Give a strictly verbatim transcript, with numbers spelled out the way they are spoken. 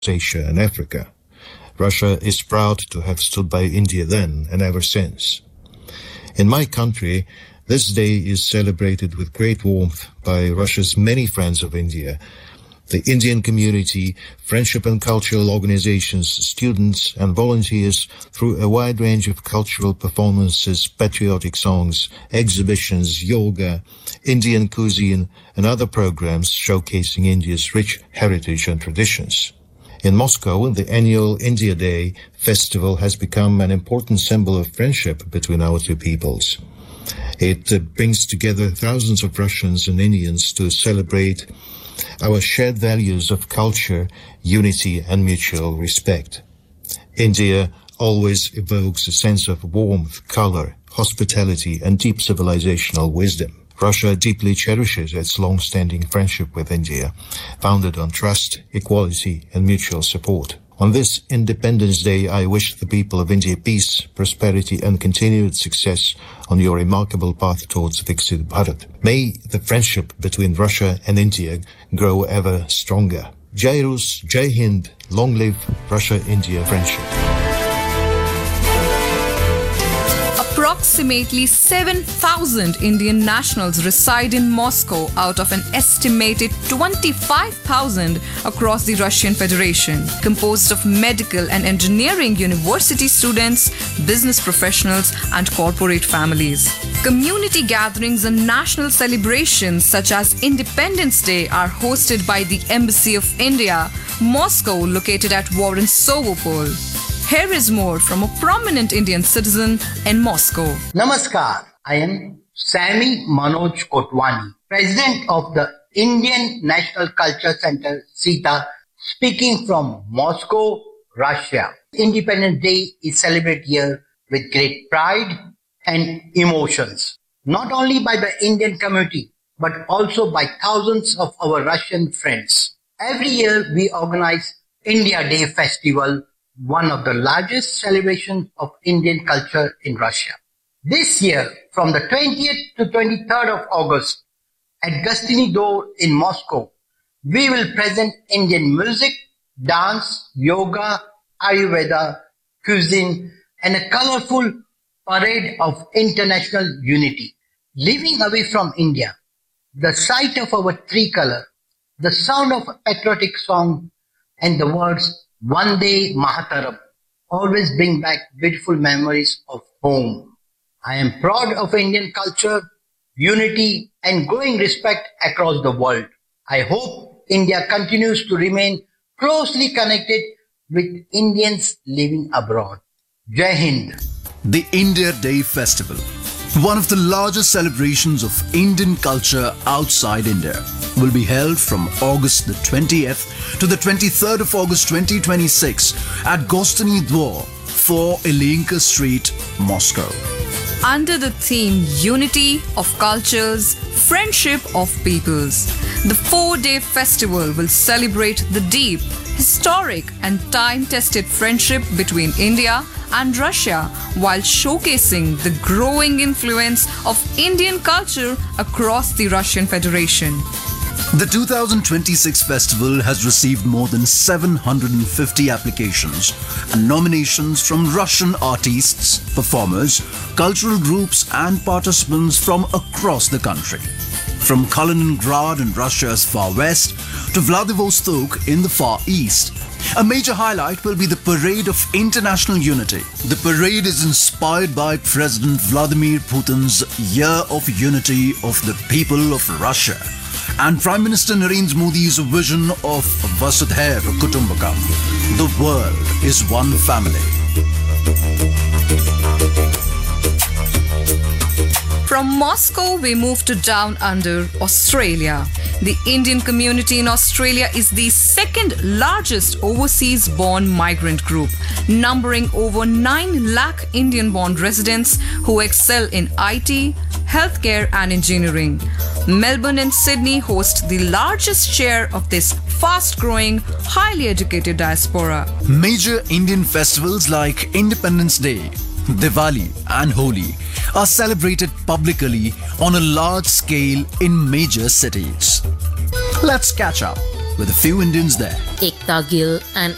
Asia and Africa. Russia is proud to have stood by India then and ever since. In my country, this day is celebrated with great warmth by Russia's many friends of India, the Indian community, friendship and cultural organizations, students and volunteers through a wide range of cultural performances, patriotic songs, exhibitions, yoga, Indian cuisine, and other programs showcasing India's rich heritage and traditions. In Moscow, the annual India Day festival has become an important symbol of friendship between our two peoples. It uh, brings together thousands of Russians and Indians to celebrate our shared values of culture, unity, and mutual respect. India always evokes a sense of warmth, color, hospitality, and deep civilizational wisdom. Russia deeply cherishes its long-standing friendship with India, founded on trust, equality, and mutual support. On this Independence Day, I wish the people of India peace, prosperity, and continued success on your remarkable path towards Viksit Bharat. May the friendship between Russia and India grow ever stronger. Jai Rus, Jai Hind, long live Russia-India friendship. Approximately seven thousand Indian nationals reside in Moscow out of an estimated twenty-five thousand across the Russian Federation, composed of medical and engineering university students, business professionals, and corporate families. Community gatherings and national celebrations such as Independence Day are hosted by the Embassy of India, Moscow, located at Warren Sovopol. Here is more from a prominent Indian citizen in Moscow. Namaskar. I am Sami Manoj Kotwani, President of the Indian National Culture Center, SITA, speaking from Moscow, Russia. Independence Day is celebrated here with great pride and emotions, not only by the Indian community, but also by thousands of our Russian friends. Every year we organize India Day Festival, one of the largest celebrations of Indian culture in Russia. This year, from the twentieth to twenty-third of August, at Gostiny Dvor in Moscow, we will present Indian music, dance, yoga, Ayurveda, cuisine, and a colorful parade of international unity. Living away from India, the sight of our tricolor, the sound of a patriotic song, and the words Vande Mataram always bring back beautiful memories of home. I am proud of Indian culture, unity, and growing respect across the world. I hope India continues to remain closely connected with Indians living abroad. Jai Hind. The India Day Festival, one of the largest celebrations of Indian culture outside India, will be held from August the twentieth to the twenty-third of August twenty twenty-six at Gostiny Dvor, four Ilinka Street, Moscow. Under the theme Unity of Cultures, Friendship of Peoples, the four-day festival will celebrate the deep, historic and time-tested friendship between India and Russia, while showcasing the growing influence of Indian culture across the Russian Federation. The two thousand twenty-six festival has received more than seven hundred fifty applications and nominations from Russian artists, performers, cultural groups and participants from across the country. From Kaliningrad in Russia's far west to Vladivostok in the far east. A major highlight will be the Parade of International Unity. The parade is inspired by President Vladimir Putin's Year of Unity of the People of Russia and Prime Minister Narendra Modi's vision of Vasudhaiv Kutumbakam. The world is one family. From Moscow, we move to Down Under, Australia. The Indian community in Australia is the second largest overseas-born migrant group, numbering over nine lakh Indian-born residents who excel in I T, healthcare and engineering. Melbourne and Sydney host the largest share of this fast-growing, highly educated diaspora. Major Indian festivals like Independence Day, Diwali and Holi are celebrated publicly on a large scale in major cities. Let's catch up with a few Indians there. Ekta Gill, an